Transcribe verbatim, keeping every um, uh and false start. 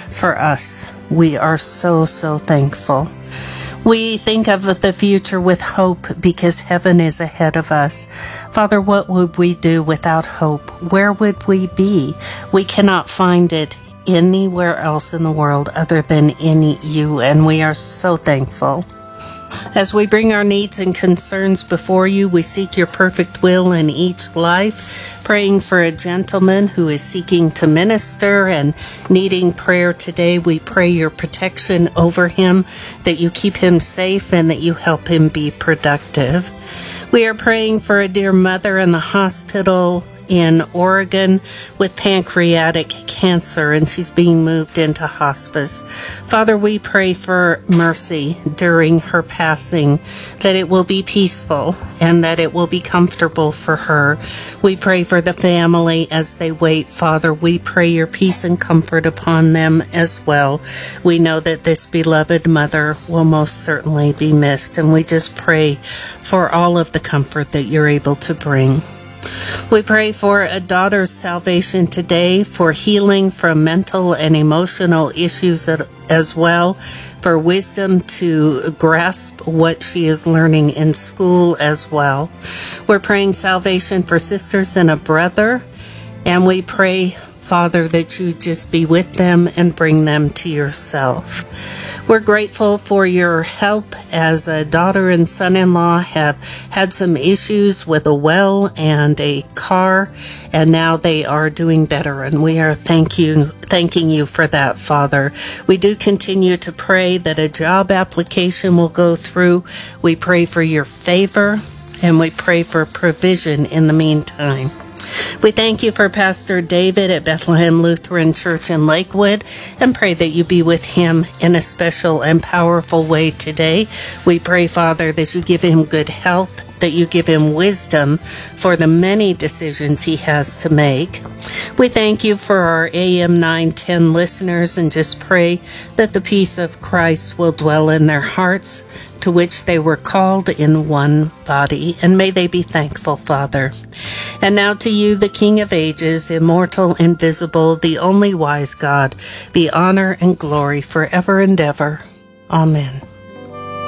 for us. We are so, so thankful. We think of the future with hope because heaven is ahead of us. Father, what would we do without hope? Where would we be? We cannot find it anywhere else in the world other than in you, and we are so thankful. As we bring our needs and concerns before you, we seek your perfect will in each life, praying for a gentleman who is seeking to minister and needing prayer today. We pray your protection over him, that you keep him safe and that you help him be productive. We are praying for a dear mother in the hospital in Oregon with pancreatic cancer, and she's being moved into hospice. Father, we pray for mercy during her passing, that it will be peaceful and that it will be comfortable for her. We pray for the family as they wait. Father, we pray your peace and comfort upon them as well. We know that this beloved mother will most certainly be missed, and we just pray for all of the comfort that you're able to bring. We pray for a daughter's salvation today, for healing from mental and emotional issues as well, for wisdom to grasp what she is learning in school as well. We're praying salvation for sisters and a brother, and we pray, Father, that you just be with them and bring them to yourself. We're grateful for your help as a daughter and son-in-law have had some issues with a well and a car, and now they are doing better, and we are thank you, thanking you for that, Father. We do continue to pray that a job application will go through. We pray for your favor, and we pray for provision in the meantime. We thank you for Pastor David at Bethlehem Lutheran Church in Lakewood and pray that you be with him in a special and powerful way today. We pray, Father, that you give him good health, that you give him wisdom for the many decisions he has to make. We thank you for our A M nine ten listeners and just pray that the peace of Christ will dwell in their hearts, to which they were called in one body, and may they be thankful, Father. And now to you, the King of ages, immortal, invisible, the only wise God, be honor and glory forever and ever. Amen.